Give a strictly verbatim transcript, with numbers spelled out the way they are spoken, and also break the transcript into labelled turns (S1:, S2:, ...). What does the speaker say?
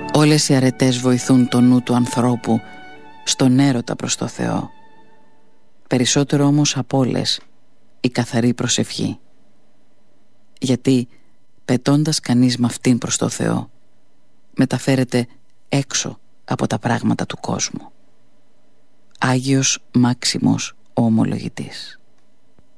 S1: Όλες οι αρετές βοηθούν το νου του ανθρώπου στον έρωτα προς το Θεό. Περισσότερο όμως από όλες η καθαρή προσευχή. Γιατί πετώντας κανείς με αυτήν προς το Θεό, μεταφέρεται έξω από τα πράγματα του κόσμου. Άγιος Μάξιμος ο Ομολογητής.